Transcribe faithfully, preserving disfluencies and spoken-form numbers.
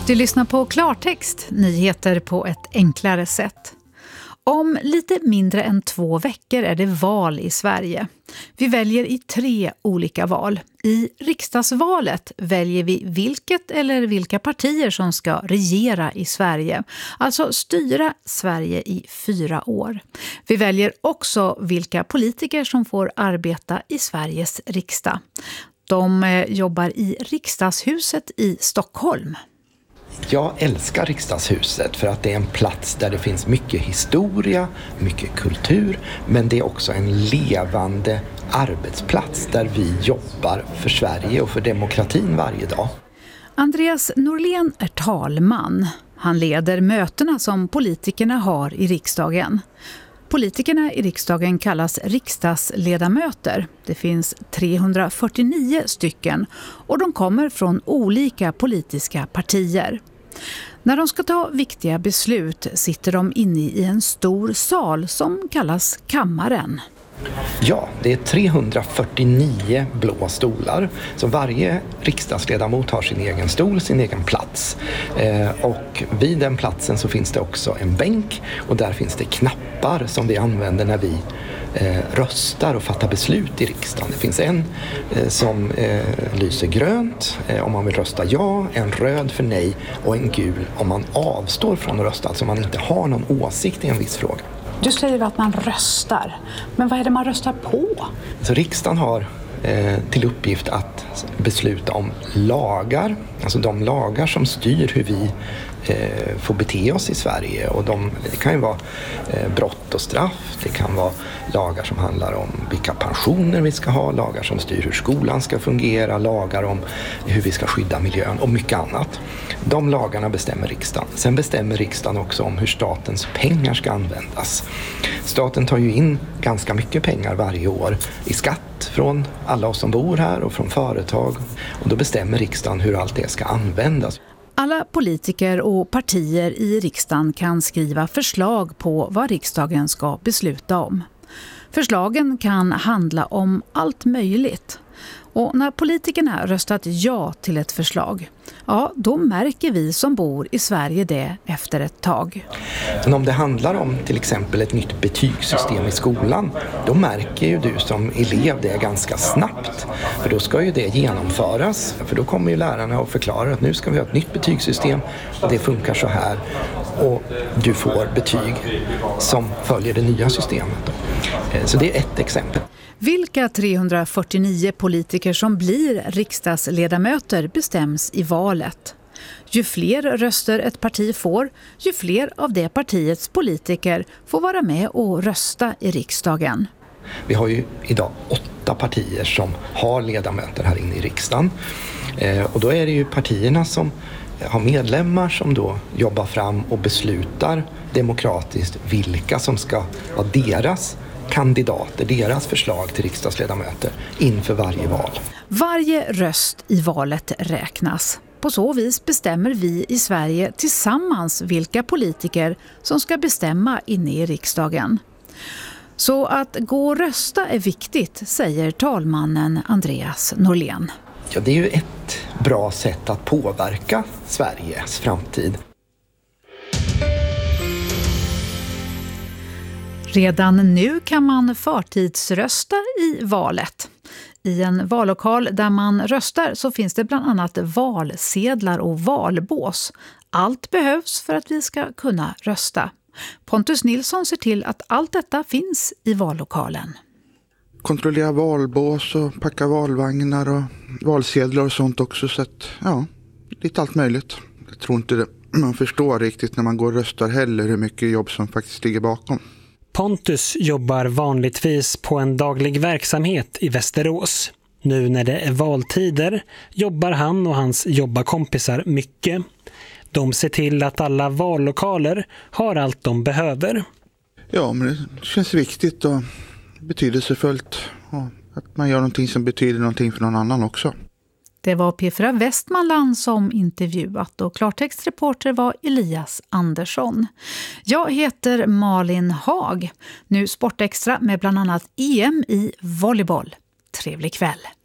Du lyssnar på Klartext, nyheter på ett enklare sätt. Om lite mindre än två veckor är det val i Sverige. Vi väljer i tre olika val. I riksdagsvalet väljer vi vilket eller vilka partier som ska regera i Sverige. Alltså styra Sverige i fyra år. Vi väljer också vilka politiker som får arbeta i Sveriges riksdag. De jobbar i riksdagshuset i Stockholm. Jag älskar riksdagshuset för att det är en plats där det finns mycket historia, mycket kultur, men det är också en levande arbetsplats där vi jobbar för Sverige och för demokratin varje dag. Andreas Norlén är talman. Han leder mötena som politikerna har i riksdagen. Politikerna i riksdagen kallas riksdagsledamöter. Det finns trehundrafyrtionio stycken och de kommer från olika politiska partier. När de ska ta viktiga beslut sitter de inne i en stor sal som kallas kammaren. Ja, det är trehundrafyrtionio blå stolar. Så varje riksdagsledamot har sin egen stol, sin egen plats. Eh, och vid den platsen så finns det också en bänk och där finns det knappar som vi använder när vi eh, röstar och fattar beslut i riksdagen. Det finns en eh, som eh, lyser grönt eh, om man vill rösta ja, en röd för nej och en gul om man avstår från att rösta, alltså om man inte har någon åsikt i en viss fråga. Du säger att man röstar, men vad är det man röstar på? Så riksdagen har eh, till uppgift att besluta om lagar, alltså de lagar som styr hur vi eh, får bete oss i Sverige. Och de, det kan ju vara eh, brott och straff, det kan vara lagar som handlar om vilka pensioner vi ska ha, lagar som styr hur skolan ska fungera, lagar om hur vi ska skydda miljön och mycket annat. De lagarna bestämmer riksdagen. Sen bestämmer riksdagen också om hur statens pengar ska användas. Staten tar ju in ganska mycket pengar varje år i skatt från alla oss som bor här och från företag. Och då bestämmer riksdagen hur allt det ska användas. Alla politiker och partier i riksdagen kan skriva förslag på vad riksdagen ska besluta om. Förslagen kan handla om allt möjligt. Och när politikerna röstat ja till ett förslag, ja, då märker vi som bor i Sverige det efter ett tag. Men om det handlar om till exempel ett nytt betygssystem i skolan, då märker ju du som elev det ganska snabbt. För då ska ju det genomföras, för då kommer ju lärarna och förklarar att nu ska vi ha ett nytt betygssystem och det funkar så här. Och du får betyg som följer det nya systemet. Så det är ett exempel. Vilka trehundrafyrtionio politiker som blir riksdagsledamöter bestäms i valet. Ju fler röster ett parti får, ju fler av det partiets politiker får vara med och rösta i riksdagen. Vi har ju idag åtta partier som har ledamöter här inne i riksdagen. Eh, och då är det ju partierna som har medlemmar som då jobbar fram och beslutar demokratiskt vilka som ska vara deras kandidater, deras förslag till riksdagsledamöter inför varje val. Varje röst i valet räknas. På så vis bestämmer vi i Sverige tillsammans vilka politiker som ska bestämma inne i riksdagen. Så att gå och rösta är viktigt, säger talmannen Andreas Norlén. Ja, det är ju ett bra sätt att påverka Sveriges framtid. Redan nu kan man förtidsrösta i valet. I en vallokal där man röstar så finns det bland annat valsedlar och valbås. Allt behövs för att vi ska kunna rösta. Pontus Nilsson ser till att allt detta finns i vallokalen. Kontrollera valbås och packa valvagnar och valsedlar och sånt också. Så att, ja, lite allt möjligt. Jag tror inte det. Man förstår riktigt när man går och röstar heller hur mycket jobb som faktiskt ligger bakom. Pontus jobbar vanligtvis på en daglig verksamhet i Västerås. Nu när det är valtider jobbar han och hans jobbarkompisar mycket. De ser till att alla vallokaler har allt de behöver. Ja, men det känns viktigt och betydelsefullt. Och att man gör någonting som betyder någonting för någon annan också. Det var P fyra Västmanland som intervjuat och klartextreporter var Elias Andersson. Jag heter Malin Hag. Nu Sportextra med bland annat E M i volleyboll. Trevlig kväll!